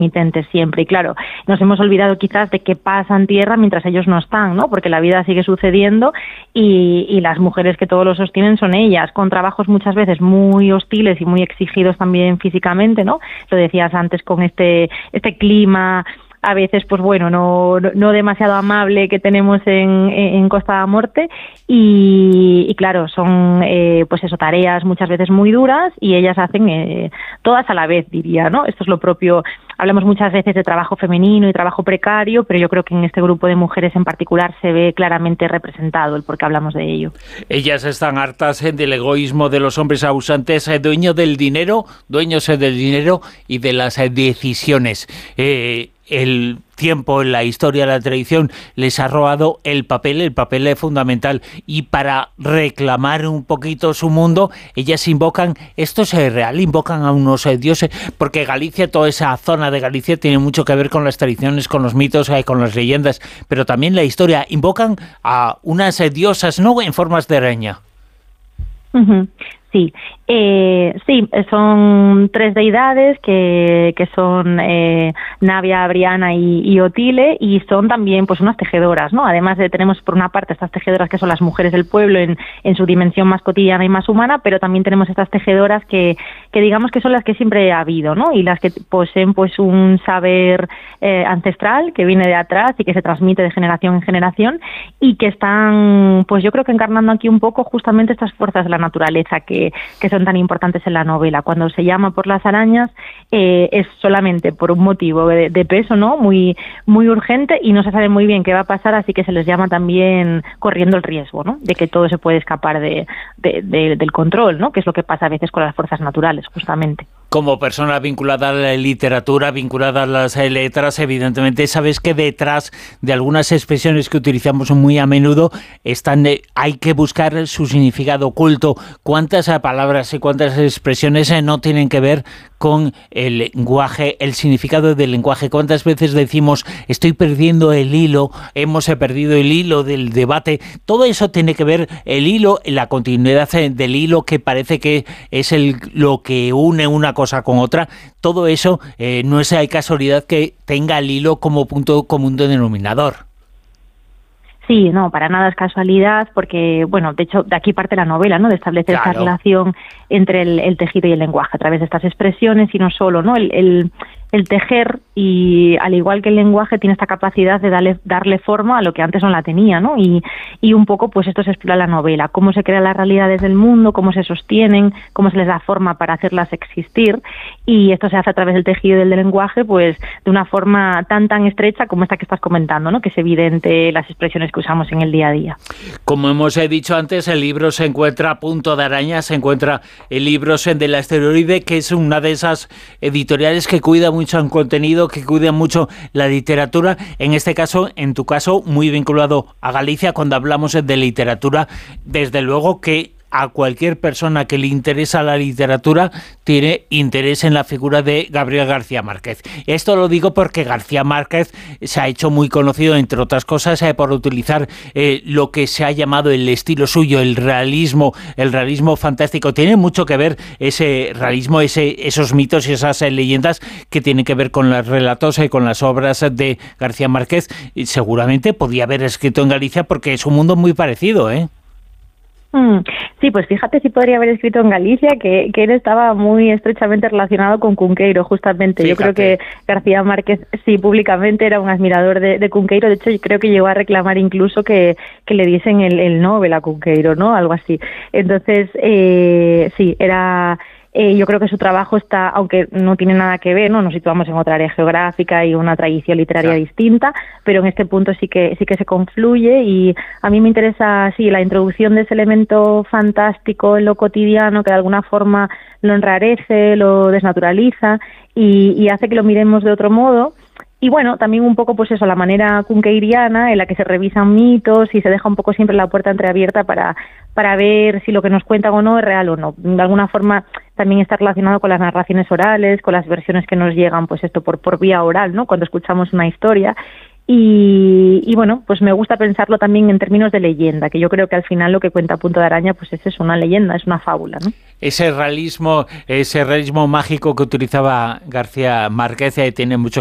intermitentes siempre. Y claro, nos hemos olvidado quizás de qué pasa en tierra mientras ellos no están, ¿no? Porque la vida sigue sucediendo y las mujeres que todo lo sostienen son ellas, con trabajos muchas veces muy hostiles y muy exigidos también físicamente, ¿no? Lo decías antes con este clima a veces, pues bueno, no demasiado amable que tenemos en Costa da Morte y claro, son pues eso, tareas muchas veces muy duras y ellas hacen todas a la vez, diría, ¿no? Esto es lo propio. Hablamos muchas veces de trabajo femenino y trabajo precario, pero yo creo que en este grupo de mujeres en particular se ve claramente representado el por qué hablamos de ello. Ellas están hartas del egoísmo de los hombres abusantes, dueños del dinero y de las decisiones. El tiempo, la historia, la tradición les ha robado el papel es fundamental, y para reclamar un poquito su mundo, ellas invocan, esto es real, invocan a unos dioses, porque Galicia, toda esa zona de Galicia tiene mucho que ver con las tradiciones, con los mitos, con las leyendas, pero también la historia, invocan a unas diosas, ¿no?, en formas de araña. Uh-huh. Sí, son 3 deidades que son Navia, Briana y Otile, y son también pues unas tejedoras, ¿no? Además tenemos por una parte estas tejedoras que son las mujeres del pueblo en su dimensión más cotidiana y más humana, pero también tenemos estas tejedoras que digamos que son las que siempre ha habido, ¿no? Y las que poseen pues un saber ancestral que viene de atrás y que se transmite de generación en generación y que están, pues yo creo que encarnando aquí un poco justamente estas fuerzas de la naturaleza que son tan importantes en la novela. Cuando se llama por las arañas es solamente por un motivo de peso, ¿no? Muy, muy urgente, y no se sabe muy bien qué va a pasar, así que se les llama también corriendo el riesgo, ¿no? De que todo se puede escapar del control, ¿no? Que es lo que pasa a veces con las fuerzas naturales, justamente. Como persona vinculada a la literatura, vinculada a las letras, evidentemente sabes que detrás de algunas expresiones que utilizamos muy a menudo hay que buscar su significado oculto. ¿Cuántas palabras y cuántas expresiones no tienen que ver con el lenguaje, el significado del lenguaje? ¿Cuántas veces decimos estoy perdiendo el hilo, hemos perdido el hilo del debate? Todo eso tiene que ver, el hilo, la continuidad del hilo, que parece que es lo que une una cosa con otra. Todo eso no es casualidad que tenga el hilo como punto común denominador. Sí, no, para nada es casualidad, porque, bueno, de hecho, de aquí parte la novela, ¿no?, de establecer esta relación entre el tejido y el lenguaje a través de estas expresiones, y no solo, ¿no?, el tejer, y al igual que el lenguaje, tiene esta capacidad de darle forma a lo que antes no la tenía, ¿no? Y un poco, pues esto se explora en la novela, cómo se crean las realidades del mundo, cómo se sostienen, cómo se les da forma para hacerlas existir, y esto se hace a través del tejido y del lenguaje, pues de una forma tan estrecha como esta que estás comentando, ¿no?, que es evidente las expresiones que usamos en el día a día. Como hemos dicho antes, el libro se encuentra a Punto de Araña, se encuentra en Libros de la Asteroide, que es una de esas editoriales que cuida mucho en contenido, que cuida mucho la literatura, en este caso, en tu caso, muy vinculado a Galicia. Cuando hablamos de literatura, desde luego que a cualquier persona que le interesa la literatura tiene interés en la figura de Gabriel García Márquez. Esto lo digo porque García Márquez se ha hecho muy conocido, entre otras cosas, por utilizar lo que se ha llamado el estilo suyo, el realismo fantástico. Tiene mucho que ver ese realismo, esos mitos y esas leyendas que tienen que ver con los relatos y con las obras de García Márquez. Y seguramente podía haber escrito en Galicia porque es un mundo muy parecido, ¿eh? Sí, pues fíjate si podría haber escrito en Galicia, que él estaba muy estrechamente relacionado con Cunqueiro, justamente. Fíjate. Yo creo que García Márquez, sí, públicamente era un admirador de Cunqueiro. De hecho, yo creo que llegó a reclamar incluso que le diesen el Nobel a Cunqueiro, ¿no? Algo así. Entonces, sí, era... yo creo que su trabajo está, aunque no tiene nada que ver, ¿no? Nos situamos en otra área geográfica y una tradición literaria distinta, pero en este punto sí que se confluye, y a mí me interesa, sí, la introducción de ese elemento fantástico en lo cotidiano que de alguna forma lo enrarece, lo desnaturaliza y hace que lo miremos de otro modo. Y bueno, también un poco, pues eso, la manera cunqueiriana en la que se revisan mitos y se deja un poco siempre la puerta entreabierta para ver si lo que nos cuentan o no es real o no. De alguna forma también está relacionado con las narraciones orales, con las versiones que nos llegan, pues esto por vía oral, ¿no?, cuando escuchamos una historia. Y bueno, pues me gusta pensarlo también en términos de leyenda, que yo creo que al final lo que cuenta Punto de Araña pues es una leyenda, es una fábula, ¿no? Ese realismo mágico que utilizaba García Márquez tiene mucho